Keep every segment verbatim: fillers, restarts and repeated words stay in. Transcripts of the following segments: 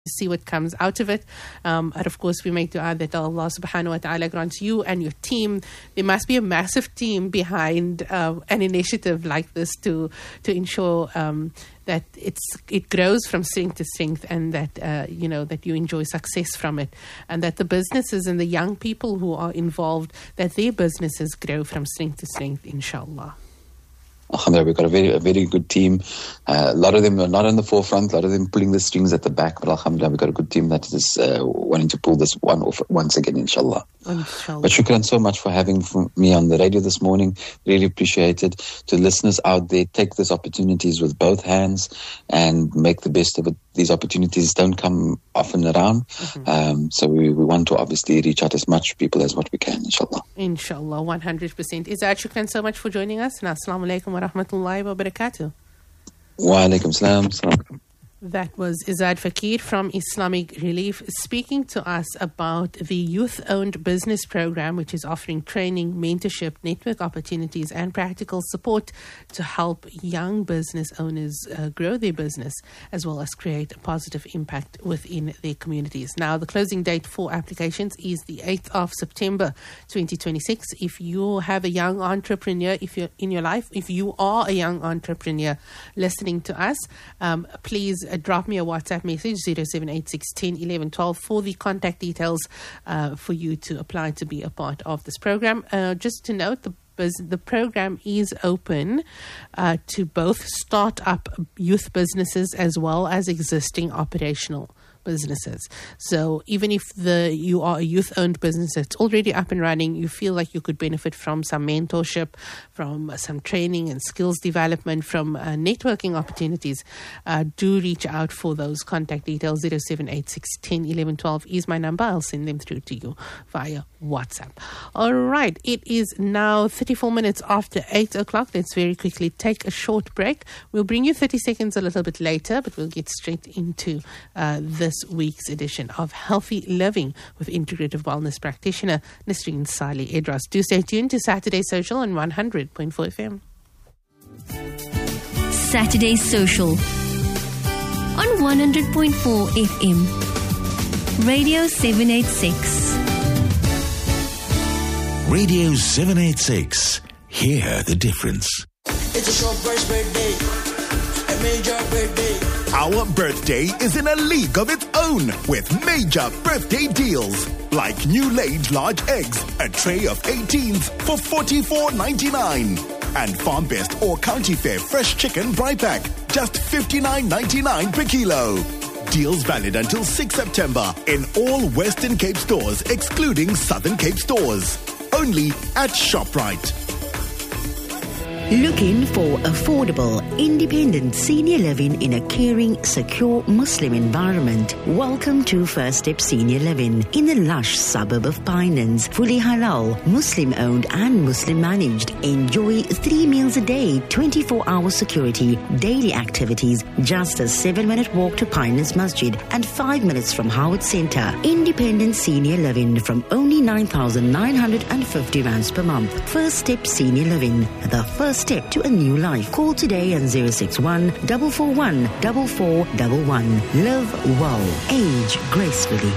see what comes out of it. Um, and of course, we make dua that Allah subhanahu wa ta'ala grants you and your team. There must be a massive team behind uh, an initiative like this to to ensure um, that it's it grows from strength to strength, and that uh, you know that you enjoy success from it, and that the businesses and the young people who are involved, that their businesses grow from strength to strength, inshallah. Alhamdulillah, we've got a very, a very good team. Uh, a lot of them are not on the forefront, a lot of them pulling the strings at the back, but alhamdulillah, we've got a good team that is uh, wanting to pull this one off once again, inshallah. Inshallah. But shukran so much for having me on the radio this morning. Really appreciate it. To listeners out there, take these opportunities with both hands and make the best of it. These opportunities don't come often around. Mm-hmm. Um, so we, we want to obviously reach out as much people as what we can, inshallah. Inshallah, one hundred percent. Izzad, shukran so much for joining us. And assalamu alaikum wa rahmatullahi wa barakatuh. Wa alaikum salam. That was Izzad Fakir from Islamic Relief speaking to us about the youth-owned business program, which is offering training, mentorship, network opportunities and practical support to help young business owners uh, grow their business as well as create a positive impact within their communities. Now, the closing date for applications is the eighth of September twenty twenty-six. If you have a young entrepreneur if you're in your life, if you are a young entrepreneur listening to us, um, please Uh, drop me a WhatsApp message, zero seven eight six, one zero, one one, one two, for the contact details uh, for you to apply to be a part of this program. Uh, just to note, the the program is open uh, to both start-up youth businesses as well as existing operational businesses. So even if the you are a youth-owned business that's already up and running, you feel like you could benefit from some mentorship, from uh, some training and skills development, from uh, networking opportunities, uh, do reach out for those contact details. Zero seven eight six, one zero, one one, one two is my number. I'll send them through to you via WhatsApp. All right, it is now thirty-four minutes after eight o'clock. Let's very quickly take a short break. We'll bring you thirty seconds a little bit later, but we'll get straight into uh, this This week's edition of Healthy Living with integrative wellness practitioner Nasreen Saleh Edras. Do stay tuned to Saturday Social on one hundred point four F M. Saturday Social on one hundred point four F M. Radio seven eighty-six. Radio seven eighty-six. Hear the difference. It's a short birthday. A major birthday. Our birthday is in a league of its own with major birthday deals. Like new laid large eggs, a tray of eighteens for forty-four ninety-nine. And Farm Best or County Fair fresh chicken dry pack, just fifty-nine ninety-nine per kilo. Deals valid until sixth September in all Western Cape stores, excluding Southern Cape stores. Only at ShopRite. Looking for affordable, independent senior living in a caring, secure Muslim environment? Welcome to First Step Senior Living in the lush suburb of Pinelands. Fully halal, Muslim-owned and Muslim-managed. Enjoy three meals a day, twenty-four hour security, daily activities, just a seven-minute walk to Pinelands Masjid and five minutes from Howard Centre. Independent senior living from only nine thousand nine hundred fifty rands per month. First Step Senior Living, the first step to a new life. Call today on zero six one, four four one, four four one one. Live well. Age gracefully.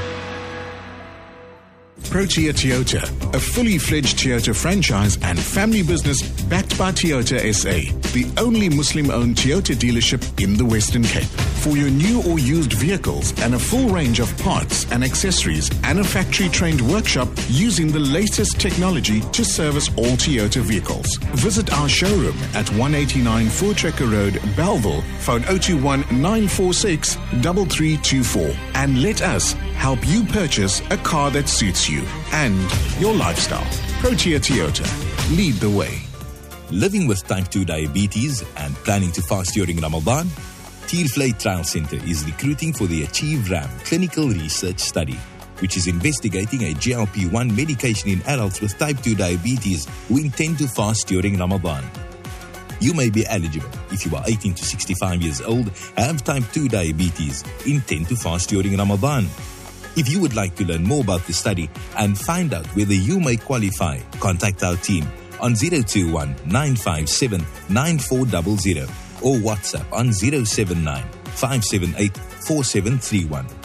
Protea Toyota, a fully fledged Toyota franchise and family business backed by Toyota S A, the only Muslim-owned Toyota dealership in the Western Cape. For your new or used vehicles and a full range of parts and accessories and a factory-trained workshop using the latest technology to service all Toyota vehicles. Visit our showroom at one eighty-nine Voortrekker Road, Bellville, phone zero two one, nine four six, three three two four, and let us help you purchase a car that suits you and your lifestyle. Protea Toyota. Lead the way. Living with type two diabetes and planning to fast during Ramadan? Teervlei Trial Center is recruiting for the Achieve RAM clinical research study, which is investigating a G L P one medication in adults with type two diabetes who intend to fast during Ramadan. You may be eligible if you are eighteen to sixty-five years old, have type two diabetes, intend to fast during Ramadan. If you would like to learn more about the study and find out whether you may qualify, contact our team on zero two one, nine five seven, nine four zero zero or WhatsApp on zero seven nine, five seven eight, four seven three one.